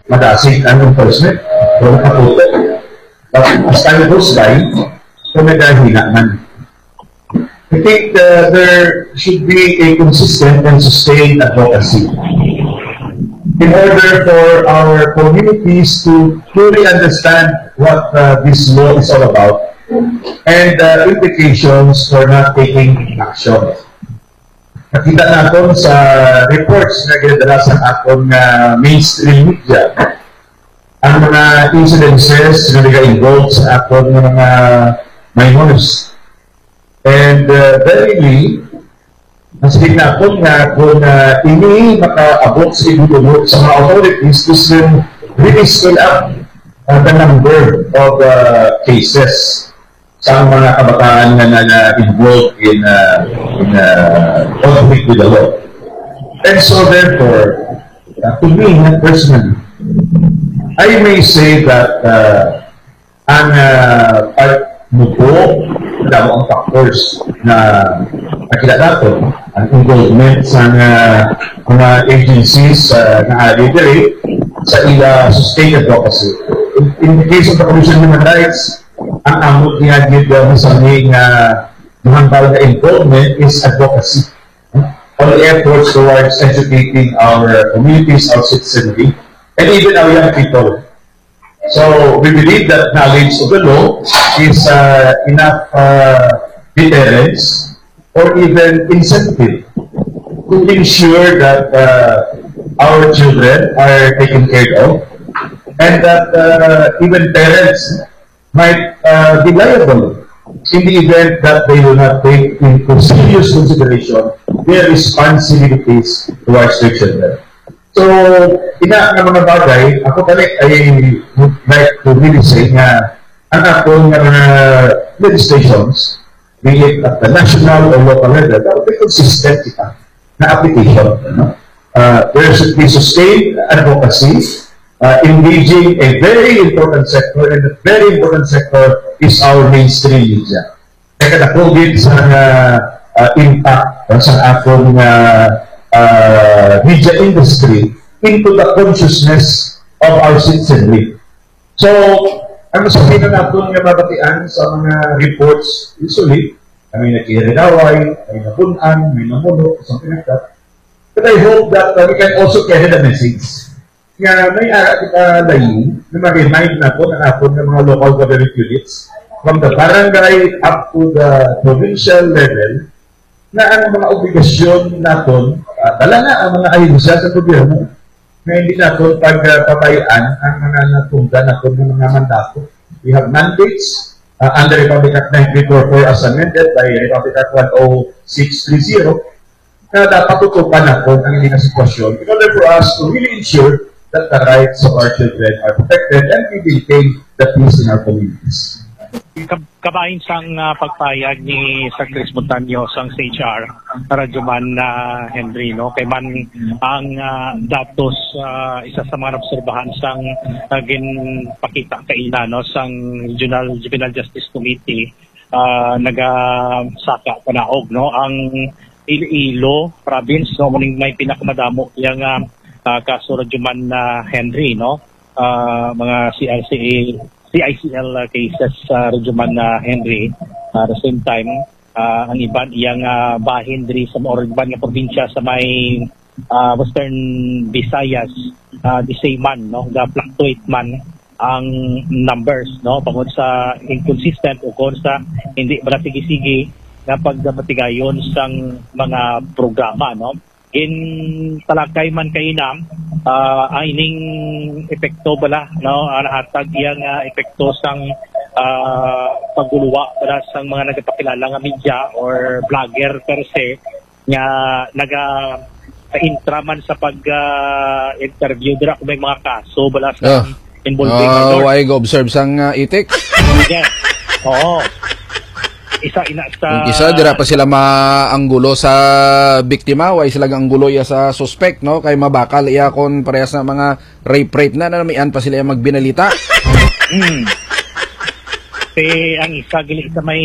madasig ang enforcement o nakaputo. But as time goes by, so nagahina man. I think there should be a consistent and sustained advocacy in order for our communities to truly understand what this law is all about and implications for not taking action. Nakita natin sa reports na ginadala sa akong mainstream media ang mga incidences na nag-involve sa akong mga minors. And verily, nasabi na po nga kung ini makaabot sa ibutulog sa mga authorities to really scale up the number of cases sa mga kabataan na involved in conflict with the law. And so therefore, to me personally, I may say that ang part mo po, ang factors na nakilala natin, ang involvement sa mga agencies na liderate sa ila sustained advocacy. In the case of the Commission on Human Rights, ang amot niya dito sa aming mahambal na involvement is advocacy. All the efforts towards educating our communities, our citizenry, and even our young people. So we believe that knowledge of the law is enough deterrence or even incentive to ensure that our children are taken care of and that even parents might be liable in the event that they will not take into serious consideration their responsibilities towards their children. So, ina ng mga bagay, ako talaga ay would like to really say na ang akong legislations, be it at the national or local level, that will be consistent kita na application. There should be sustained advocacy, engaging a very important sector, and a very important sector is our mainstream media. Kaya nakogit sa impact sa akong media industry into the consciousness of our citizenry. So, ang sabihin na natin nga mabatian sa mga reports, usually, may nakirinaway, may napunan, may namuno, something like that. But I hope that we can also carry the message. Nga may kita layin na ma-remind natin ang atin ng mga local government units from the barangay up to the provincial level na ang mga obligasyon natin, dala na ang mga ahensya sa gobyerno na hindi natin pagpapayaan ang mga natungga natin ng mga mandato. We have mandates under Republic Act 9344 as amended by Republic Act 10630 na dapat tutupan natin ang hindi na sitwasyon in order for us to really ensure that the rights of our children are protected and we maintain the peace in our communities. Kabahin sang pagpayag ni Sir Chris Montaño sang CHR Radyoman Henry, no? Kay man ang datos isa sa mga obserbahan sang ginpakita kaina, no, sang Regional Juvenile Justice Committee nagasaka panaog, no, ang Iloilo province, no, muning may pinakamadamo yang kaso Radyoman Henry, no, mga CICL cases sa Radyoman Henry. At the same time, ang iban iyang bahin diri sa mga iban nga probinsya sa may Western Visayas, the same man, no, the fluctuate man ang numbers, no, pagod sa inconsistent o kung sa hindi ba sige na pagdamatigayon sang mga programa, no. In talakay man kainam ining epekto bala, no, hatag iyang epekto sang pagguluwa para sang mga nagapakilala nga media or vlogger per se nga intraman sa pag-interview dira kung may mga kaso bala sa involving why go observe sang itik? Yes. Oo. Isa dira pa sila maanggulo sa biktima, way sila anggulo ya sa suspect, no, kay mabakal iya kon parehas na mga rape na namian pa sila magbinalita. Ang isa gili sa may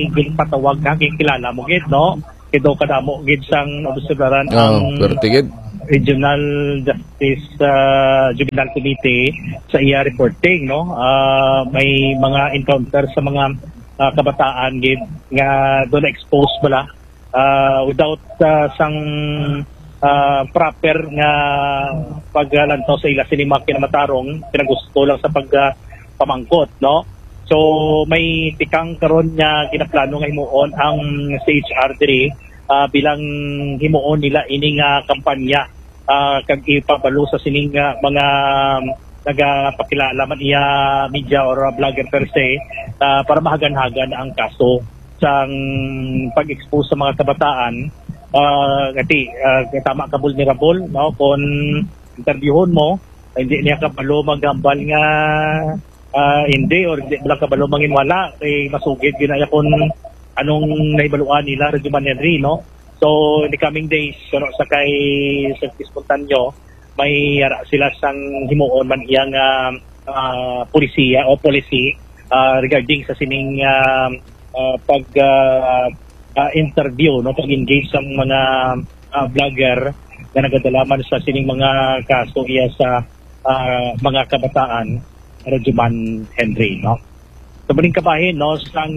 patawag na kilala mo gid, no, kido kadamo gid sang obserbaran ang pertigid Regional Justice Juvenile Committee sa iya reporting, no? May mga encounter sa mga kabataan gid nga doon expose bala without sang proper nga paglantaw sa ila sinima kinamatarong pinagusto lang sa pagpamangkot, no? So may tikang karon nga ginaplano nga himuon ang CHR3 bilang himuon nila ining kampanya kag ipabalo sa sining mga nagapakilala man iya media or vlogger per se para mahagan-hagan ang kaso sang pag-expose sa mga kabataan. Tama ka vulnerable, no? Kung interviewon mo, hindi niya kabalo magambal nga hindi or hindi lang kabalo manginwala masugid ginaya kung anong naibaluan nila Regiman Henry, no? So in the coming days sa kay Espontanyo may sila sang himuon man iyang polisiya o policy regarding sa sining pag interview, no, pag-engage sa mga vlogger na nagadalaman sa sining mga kaso iya sa mga kabataan Regiman Henry, no. So muling kabahin, no, sang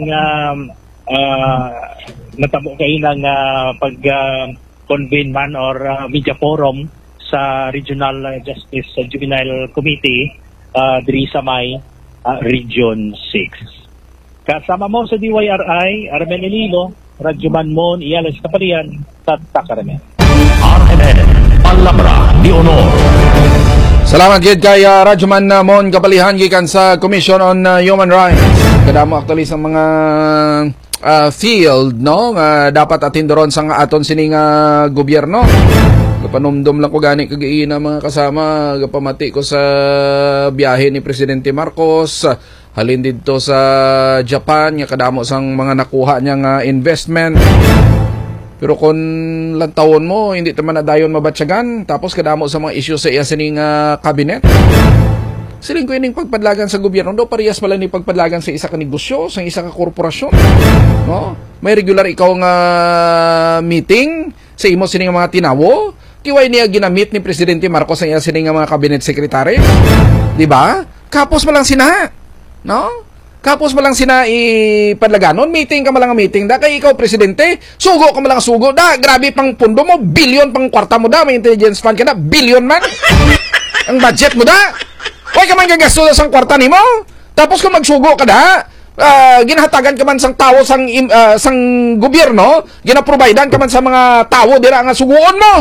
natabo kayo ng pag-convene man or media forum sa Regional Justice Juvenile Committee diri sa may Region 6. Kasama mo sa DYRI, Armel Elilo, Radyoman Mon, Iales Kapalian, Tatak Armel. RMN, Palabra di Honor. Salamat gid kay Radyoman Mon Kapalihan gikan sa Commission on Human Rights. Kadamo actually sa mga field, no, nga dapat atindoron sang aton sining gobyerno. Kapanumdum lang ko gani kagiina mga kasama, gapamati ko sa biyahe ni Presidente Marcos, halin dito sa Japan, nga kadamo sang mga nakuha niyang investment. Pero kung lantawon mo, hindi naman na dayon mabatsyagan, tapos kadamo sa mga issue sa iya sining cabinet. Siling ko ining pagpadlagan sa gobyerno, do parehas pala ni pagpadlagan sa isa ka negosyo, sa isa ka korporasyon. No? May regular ikaw nga meeting sa imo sining mga tinawo, kiway niya ginamit ni Presidente Marcos ang iya sining mga cabinet secretary. Di ba? Kapos mo lang sina. No? Kapos mo lang sina ipadlaganon, meeting ka malang meeting da kay ikaw presidente, sugo ka malang sugo da, grabe pang pundo mo, billion pang kwarta mo da, may intelligence fund ka na, billion man. Ang budget mo da. Huwag ka man gagasto sa kwarta nimo. Tapos kung magsugo ka da, ginahatagan ka man sang tao sang gobyerno, ginaprovidean ka man sa mga tao dira nga suguon mo.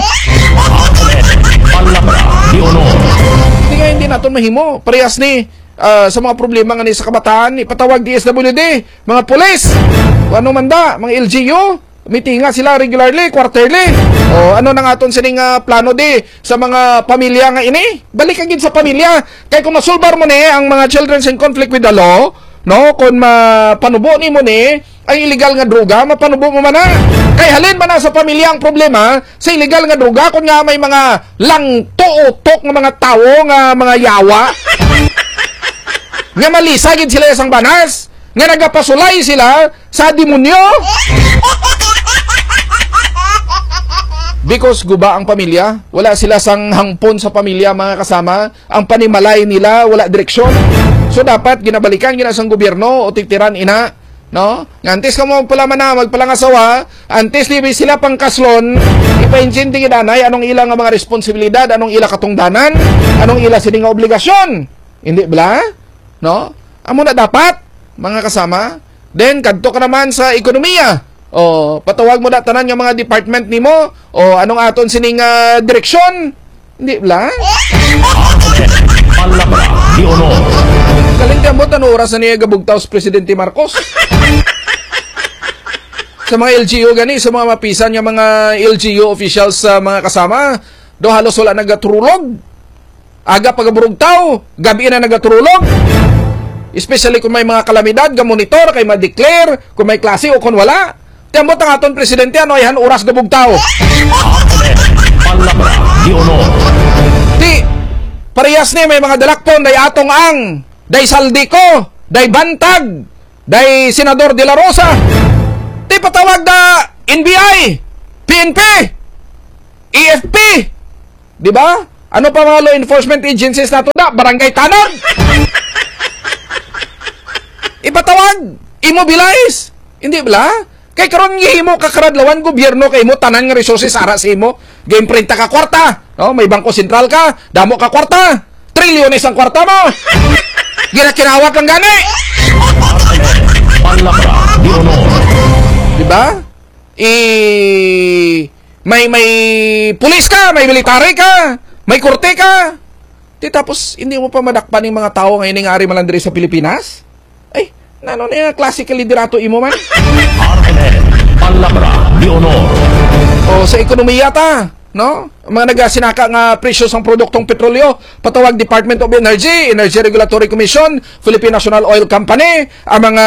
Hindi naton mahimo. Parehas ni sa mga problema nga ni sa kabataan, ipatawag DSWD, mga pulis, ano man da, mga LGU, mitinga sila regularly, quarterly. O ano nang aton sining plano di sa mga pamilya nga ini? Balik agad sa pamilya. Kay kung masulbar mo ni ang mga children in conflict with the law, no, kung mapanubo ni mo ni ang illegal nga droga, mapanubo mo man na. Kay halin man na sa pamilya ang problema sa illegal nga droga kung nga may mga langto-utok nga mga tao nga mga yawa. Nga malisagid sila isang banas, nga nagapasulay sila sa demonyo. Because guba ang pamilya, wala sila sang hangpon sa pamilya mga kasama, ang panimalay nila wala direksyon. So dapat ginabalikan ginasang gobyerno o tiktiran ina, no? Ngantes ka mo pala man na magpalangasawa, antes libi sila pang kaslon, ipainsinti gidanay anong ilang mga responsibilidad, anong ila katungdanan, anong ila sining obligasyon. Hindi bala? No? Amo na dapat mga kasama. Then kadto ka naman sa ekonomiya. O patawag mo na tanan nga mga department nimo o anong aton sining direksyon. Hindi bla? Palabra di Honor. Kalingkan mo tanong oras na niya gabugtaw sa Presidente Marcos. Sa mga LGU gani, sa mga mapisan nga mga LGU officials sa mga kasama, do halos wala nagaturulog. Aga pagaburugtaw, gabi na nagaturulog. Especially kung may mga kalamidad, ga-monitor, kay ma-declare, kung may klase o kung wala. Tiyambot ang aton presidente, ano, yan, oras gabugtaw. Palabra di Honor. Di, parehas ni, may mga dalakpon, day atong ang, day Saldico, day Bantag, day Senador De La Rosa. Di, patawag na NBI, PNP, EFP, Di ba? Ano pa mga law enforcement agencies nato na? Barangay Tanag! Ipatawag! Immobilize! Hindi ba? Kay karon gihimo kakaradlawan gobyerno kay mo tanan nga resources ara sa imo. Game printa ka kwarta, no? May bangko sentral ka, damo ka kwarta. Trilyones ang kwarta mo. Ginakinawat lang gani. Palabra de honor. Di ba? May pulis ka, may military ka, may korte ka. Di tapos hindi mo pa madakpan yung mga tao ngayon nga ari malandri sa Pilipinas? Ay, nano na classical liderato imo man? RNN. Palabra de honor. O sa ekonomiya ta, no? Mga nagasinaka nga presyo sang produktong petrolyo, patawag Department of Energy, Energy Regulatory Commission, Philippine National Oil Company, ang mga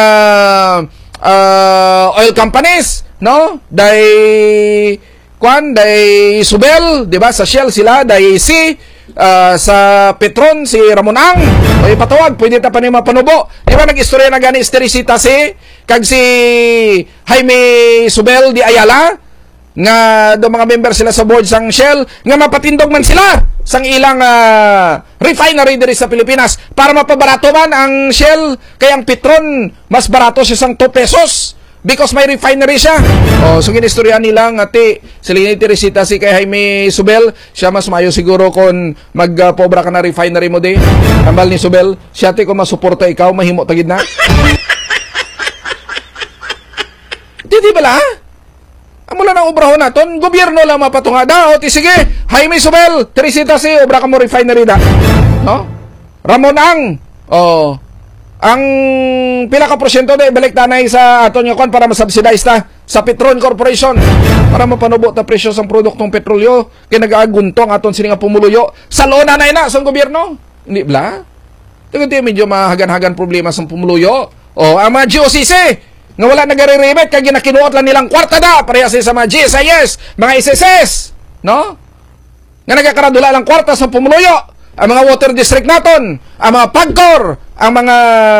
oil companies, no? Dai Subel, 'di ba? Sa Shell sila, dai sa Petron si Ramon Ang. O ipatawag, pwede ta pa ni mapanubo. Di ba nag-istorya na gani Teresita kag si Jaime Subel di Ayala nga do mga member sila sa board sang Shell nga mapatindog man sila sang ilang refinery diri sa Pilipinas para mapabarato man ang Shell kay ang Petron mas barato siya sang 2 pesos because may refinery siya. O so ginistorya nila nga sila ni Teresita si kay Jaime Subel siya mas mayo siguro kon magpobra ka na refinery mo di. Tambal ni Subel siya kung masuporta ikaw mahimo tagid na. Di bala? Amula na obrahon naton, gobyerno lang mapatungada. O sige, Jaime Subel, Teresita obra ka mo refinery da. No? Ramon Ang, ang pila ka porsyento na ibalik tanay sa aton nga kon para masubsidize ta sa Petron Corporation para mapanubo ta presyo sang produktong petrolyo kay nagaaguntong aton sini nga pumuluyo sa lona na sa gobyerno. Hindi bla? Tigiti medyo mahagan-hagan problema sa pumuluyo. O ang mga GOCC nga wala nagare-remit kay ginakinuot lang nilang kwarta da pareha sa mga GSIS, mga SSS, no? Nga nagakaradula lang kwarta sa pumuluyo, ang mga water district naton, ang mga PAGCOR, ang mga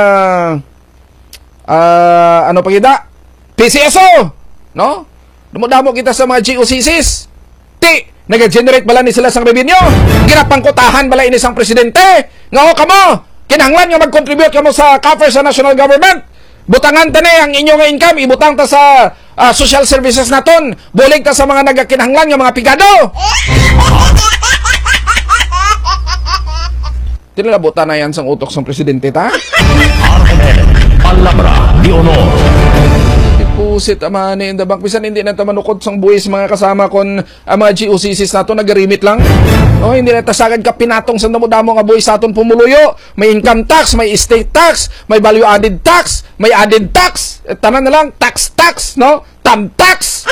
ano pa kita? PCSO, no? Dumudamo kita sa mga GOCCs. Nag-generate bala ni sila sang revenue. Ginapangkutahan bala ini sang presidente. Nga kamo, kinahanglan nga mag-contribute kamo sa coffers sa national government. Butangan ta ang inyong income, ibutang ta sa social services naton. Bulig ta sa mga nagakinahanglan nga mga pigado. Tinalabutan na yan sang utok sang presidente ta. RNN. Palabra de honor. Pusit ama ni Indabang pisan hindi na ta manukod sang buwis mga kasama kon ang mga GOCCs nato nagarimit lang. O hindi na ta sagad ka pinatong sa damo-damo nga buwis aton pumuluyo. May income tax, may estate tax, may value added tax, may added tax. Tanan na lang tax, no? Tax.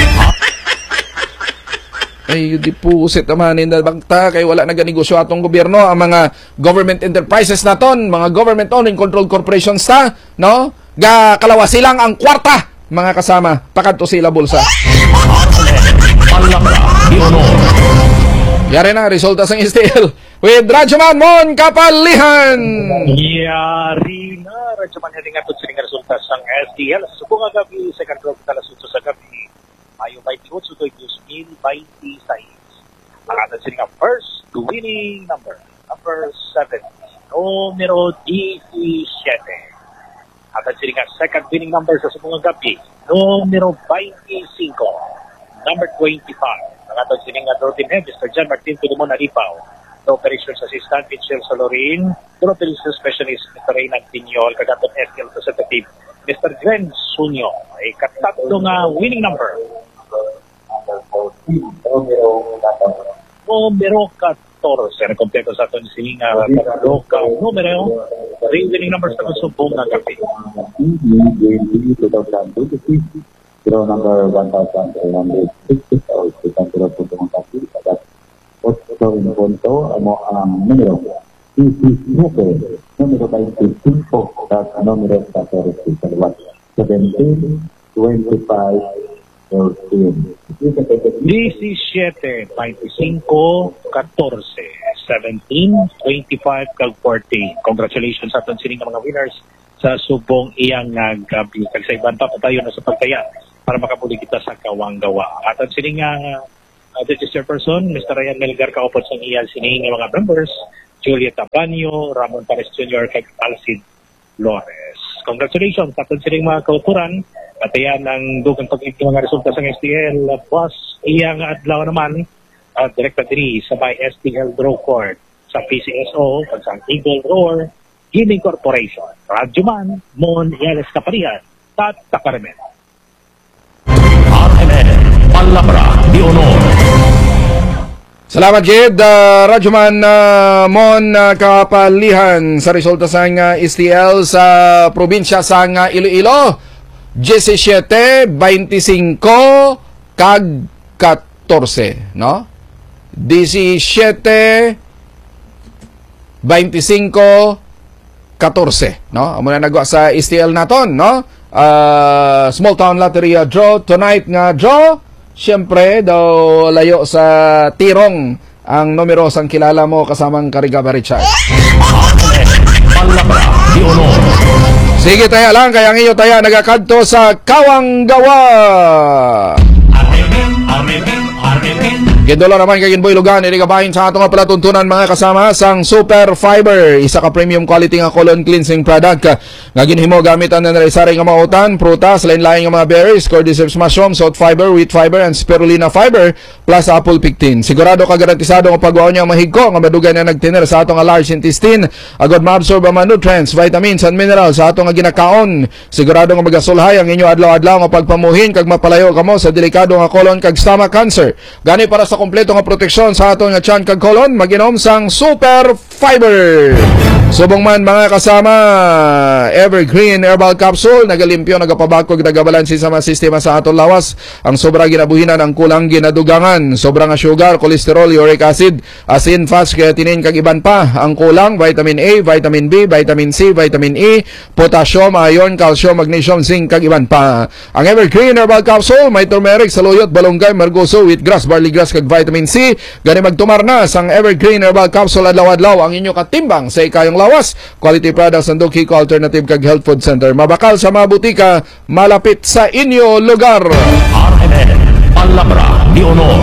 Ay, di pusit ama ni Indabang ta kay wala naganegosyo atong gobyerno ang mga government enterprises naton, mga government owned and controlled corporations ta, no? Kalawasi lang ang kwarta, mga kasama. Pakadto sila bulsa. Palabra de honor. Yari na, resulta sang STL. With Radyoman Mon Kapalihan. Yari na, Radyoman heading ato sining resulta sang STL. Subong nga gabi, sa kanto alas 8 sa gabi. Mayo 28 to 2026. Ang ato sining first winning number 7. Numero 17. At sila nga second winning number sa subong gabi, numero 25, number 25. Ang atong sila nga door team head, Mr. John Martin Pilumon Alipaw, the operations assistant, Mitchell Solorin, the operations specialist, Mr. Reynald Pinyol, kagatong STL representative, Mr. Glenn Sunyo, ay katatlo nga winning number. Numero 14, kompleto sa aton siling local numero, winning numbers sa subong nga gabi. Zero number 1,360 o isang zero po itong kasi at 8 punto amo ang numero CC7 numero 25 at numero 14 sa luwas 17, 25, 13 17, 25, 14, 17, 25, 14. Congratulations sa aton sining mga winners sa subong iyang gabi. Kag sa iban pa tayo na sa pagkaya para makapuli kita sa kawanggawa. Aton sining This is your person, Mr. Ryan Melgar, kaupod sa iyal sining nga mga members, Juliet Tabanyo, Ramon Pares Jr., kay Alcid Flores. Congratulations sa aton sining mga kauturan. Patayan ang dugang pag-ibig mga resulta sa STL. Plus, iyang adlaw naman, direkta diri sa by STL Draw Court sa PCSO, sa Eagle Roar, Gaming Corporation, Radyoman, Mon, Yanes Kaparihan, at Takarimen. RMN Palabra de Honor. Salamat, Jed. Radyoman Mon Kapalihan sa resulta sa STL sa probinsya sa Iloilo. 17, 25, kag 14, no? 17, 25, 14, no? Amo na nagwa sa STL naton, no? Small Town Lottery draw tonight nga draw. Siyempre daw layo sa tirong ang numero sang kilala mo kasamang Karigaba Richard. Palabra de Honor. Sige, taya lang, kaya ngayon taya nagakadto sa Kawanggawa. Gendolo naman kay Ginboy Lugan, iligabahin sa atong palatuntunan mga kasama sang Super Fiber, isa ka premium quality nga colon cleansing product nga ginhimo gamit ang narisari nga mautan, prutas, lain-lain nga mga berries, cordyceps mushroom, salt fiber, wheat fiber, and spirulina fiber, plus apple pectin. Sigurado ka garantisado nga pagwaon niya mahigko nga madugay na nagtiner sa atong large intestine, agad maabsorb ang mga nutrients, vitamins, and minerals sa atong nga ginakaon. Sigurado nga magasulhay ang inyo adlaw-adlaw nga pagpamuhin kag mapalayo kamo sa delikado nga colon kag stomach cancer. Gani para sa kompleto nga proteksyon sa aton nga tiyan kag colon, mag-inom sang Super Fiber. Subong man mga kasama, Evergreen Herbal Capsule, nagalimpyo, nagapabakog, nagabalansi sa mga sistema sa aton lawas. Ang sobra ginabuhinan, ang kulang ginadugangan, sobra nga sugar, cholesterol, uric acid, asin, fats, creatinine kag iban pa. Ang kulang, vitamin A, vitamin B, vitamin C, vitamin E, potassium, iron, calcium, magnesium, zinc kag iban pa. Ang Evergreen Herbal Capsule may turmeric, saluyot, balunggay, margoso, wheatgrass, barley grass kag vitamin C. Gani magtumar na sang Evergreen Herbal Capsule adlaw-adlaw ang inyo katimbang sa ikayong lawas. Quality products and Kiko Alternative kag Health Food Center. Mabakal sa mga butika malapit sa inyo lugar. RMN Palabra de Honor.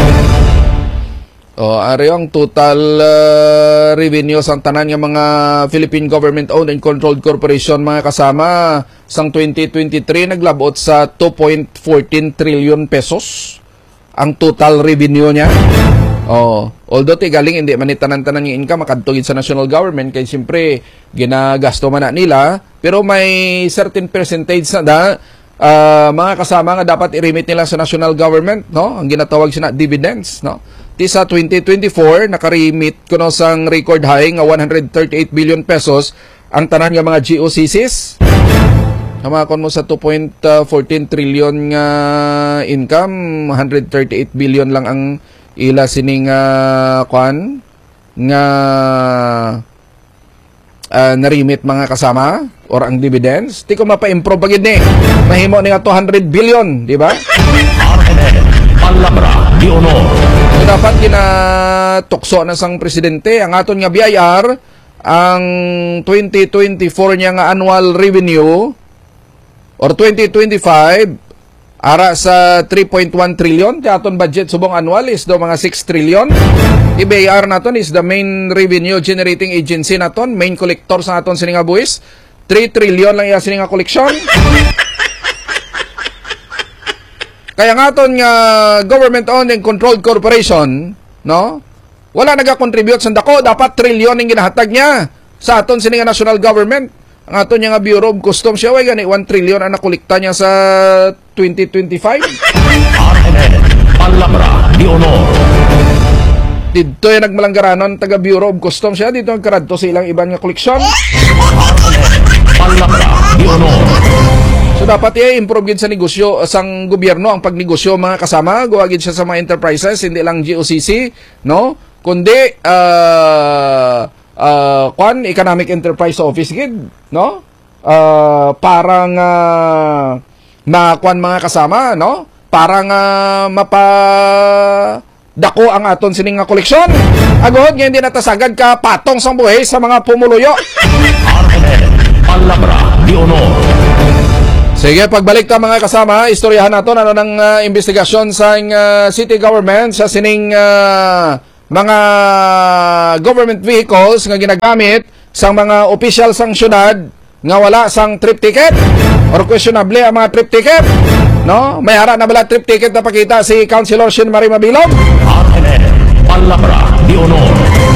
Ari ang total revenue sang tanan nga mga Philippine government-owned and controlled corporation mga kasama sang 2023 naglabot sa 2.14 trillion pesos ang total revenue niya. Although galing hindi man tanan-tanan ng income makadtugid sa national government kay siyempre ginagasto man na nila, pero may certain percentage na mga kasama nga dapat i-remit nila sa national government, no? Ang ginatawag sina dividends, no? Sa 2024 naka-remit kuno sang record high nga 138 billion pesos ang tanan nga mga GOCCs. Namakon mo sa 2.14 trillion nga income, 138 billion lang ang ila sining kwan nga narimit mga kasama or ang dividends. Di ko mapa-improve bagid ni. Mahimo ni nga 200 billion, di ba? Palabra de Honor. So, dapat kinatukso na sang presidente ang aton nga BIR ang 2024 niya nga annual revenue or 2025 ara sa 3.1 trillion. Di aton budget subong annual is do mga 6 trillion. BIR naton is the main revenue generating agency naton, main collector sa aton sininga buwis. 3 trillion lang iya sininga koleksyon. Kaya nga aton nga government-owned and controlled corporation, no? Wala naga-contribute sa dako, dapat trillion ang ginahatag niya sa aton sininga national government. Ang aton nga Bureau of Customs siya, way gani 1 trillion ang nakolekta niya sa 2025. RMN Palabra de Honor. Dito yung nagmalanggaranon taga Bureau of Customs siya, dito ang karadto sa ilang iban nga koleksyon. Palabra de Honor. So dapat i-improve gid sa negosyo sang gobyerno ang pagnegosyo mga kasama, guwagid siya sa mga enterprises, hindi lang GOCC, no? Kundi economic enterprise office gid, no? Parang mga kasama, no? Parang dako ang aton sining nga koleksyon. Agohod nga hindi natasagad ka patong sang buhay sa mga pumuluyo. RMN Palabra de Honor. Sige, pagbalik ta mga kasama, istoryahan nato ano ng investigasyon sa city government sa sining mga government vehicles nga ginagamit sa mga official sang syudad nga wala sang trip ticket or questionable ang mga trip ticket, no? May hara na bala trip ticket na pakita si Councilor Shin Marie Mabilog. RNN Palabra de Honor.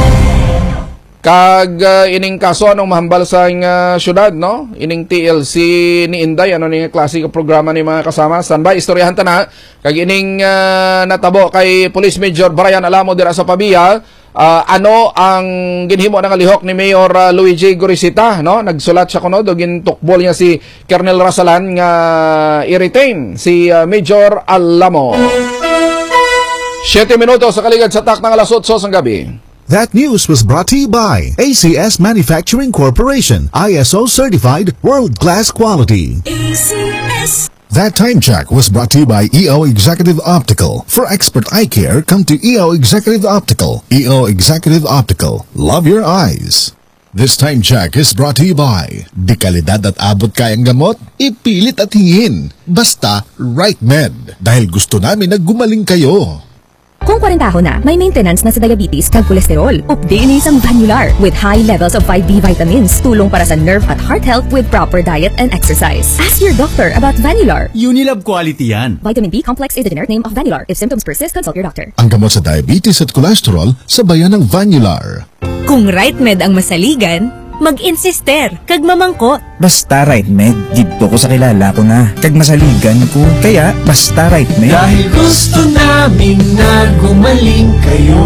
Kag ining kaso anong mahambal sa syudad, no? Ining TLC ni Inday, ano ning klase programa ni mga kasama. Standby, istoryahan ta na. Kag ining natabo kay Police Major Brian Alamo dira sa Pabia, ano ang ginhimo ng lihok ni Mayor Luigi Gorisita, no? Nagsulat siya kuno do gintukbol niya si Colonel Rasalan nga i-retain si Major Alamo. 7 minutos sa kaligad sa tak ng alas 8 ng gabi. That news was brought to you by ACS Manufacturing Corporation, ISO certified world-class quality. ACS. That time check was brought to you by EO Executive Optical. For expert eye care, come to EO Executive Optical. EO Executive Optical. Love your eyes. This time check is brought to you by di kalidad at abot kayang gamot, ipilit at hingin. Basta Right Med. Dahil gusto namin na gumaling kayo. Kung 40 na, may maintenance na sa diabetes kag kolesterol. Updating isang Vanular with high levels of 5B vitamins. Tulong para sa nerve at heart health with proper diet and exercise. Ask your doctor about Vanular. Unilab quality yan. Vitamin B complex is the generic name of Vanular. If symptoms persist, consult your doctor. Ang gamot sa diabetes at kolesterol, sabayan ng Vanular. Kung Right Med ang masaligan, mag-insister kag mamangkot. Basta Right Med, dito ko sa kilala ko na. Kag masaligan ko, kaya basta Right Med. Dahil gusto namin na gumaling kayo.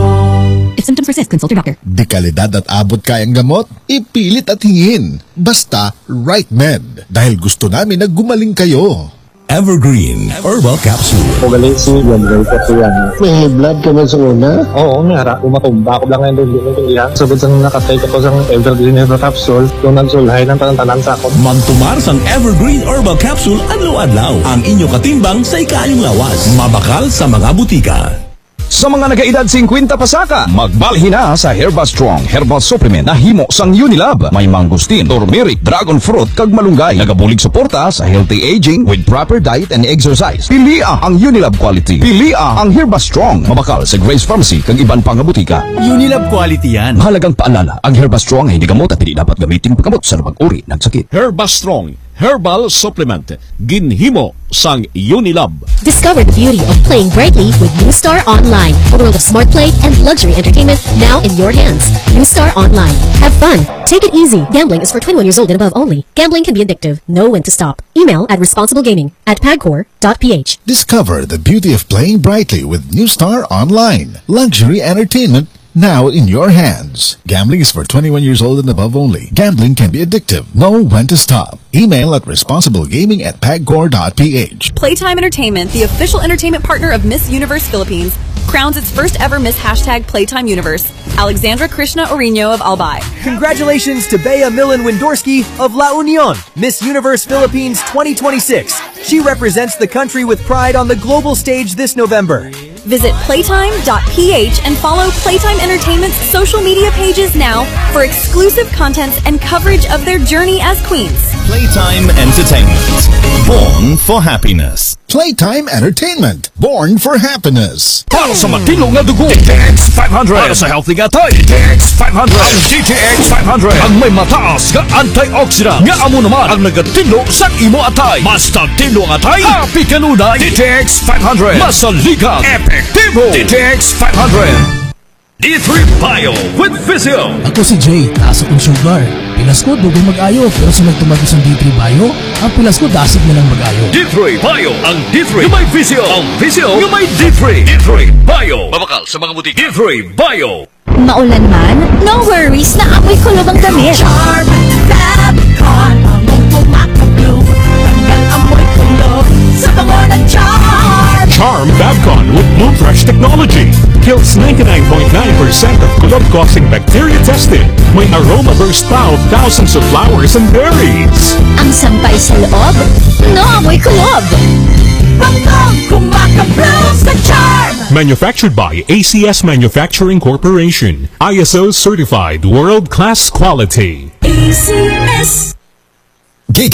If symptoms persist, consult your doctor. Di kalidad at abot kayang gamot, ipilit at hingin. Basta Right Med. Dahil gusto namin na gumaling kayo. Evergreen Herbal Capsule. Magaling si General ko yan. May blood ka ba sa una? Oo, may hara. Umatumba ko lang ngayon doon din yan. Sabot sang nakatake ako sa Evergreen Herbal Capsule, yung nagsulhay ng tanan sa ako. Magtumar sang Evergreen Herbal Capsule adlaw-adlaw. Ang inyo katimbang sa ikayong lawas. Mabakal sa mga butika. Sa mga nagaedad 50 pasaka, magbalhin na sa Herba Strong Herbal Supplement na himo sang Unilab. May mangustin, turmeric, dragon fruit, kag malunggay. Nagabulig suporta sa healthy aging with proper diet and exercise. Pilia ang Unilab quality. Pilia ang Herba Strong. Mabakal sa Grace Pharmacy kag iban pang butika. Unilab quality yan. Mahalagang paalala, ang Herba Strong ay hindi gamot at hindi dapat gamitin paggamot sa pag-uri ng sakit. Herba Strong Herbal Supplement. Ginhimo sang Unilab. Discover the beauty of playing brightly with New Star Online. A world of smart play and luxury entertainment now in your hands. New Star Online. Have fun. Take it easy. Gambling is for 21 years old and above only. Gambling can be addictive. Know when to stop. Email at responsiblegaming@pagcor.ph. Discover the beauty of playing brightly with New Star Online. Luxury entertainment now in your hands. Gambling is for 21 years old and above only. Gambling can be addictive. Know when to stop. Email at responsiblegaming@pagcor.ph. Playtime Entertainment, the official entertainment partner of Miss Universe Philippines, crowns its first ever Miss #Playtime Universe, Alexandra Krishna Orino of Albay. Congratulations to Bea Millen Windorski of La Union, Miss Universe Philippines 2026. She represents the country with pride on the global stage this November. Visit playtime.ph and follow Playtime Entertainment's social media pages now for exclusive contents and coverage of their journey as queens. Playtime Entertainment. Born for happiness. Playtime Entertainment. Born for happiness. Para sa matino nga dugo, DTX 500. Para sa healthy nga tayo, DTX 500. Ang DTX 500 ang may mataas nga antioxidant. Nga amo naman ang nagatino sa imo atay. Basta tino nga atay, happy kanunay. DTX 500. Masaligan, epektibo. DTX 500. D3 Bio with Physio. Ako si Jay, taas akong sugar. Pilas ko, dugay mag-ayo. Pero sa nagtumag isang D3 Bio, ang pilas ko, dasig na lang mag-ayo. D3 Bio, ang D3 yung may Physio. Ang Physio yung may D3. D3 Bio. Mabakal sa mga butik. D3 Bio. Maulan man, no worries, na amoy kulob ang damit. Charm Fabcon, among pumakablo. Hanggang amoy kulob sa bango ng Charm. Charm Fabcon with Bloom Fresh technology. Kills 99.9% of kulob-causing bacteria tested. May aroma burst pa of thousands of flowers and berries. Ang sampay sa loob, no amoy kulob. Bangkong kumakablo sa Charm. Manufactured by ACS Manufacturing Corporation. ISO certified world-class quality. ACS.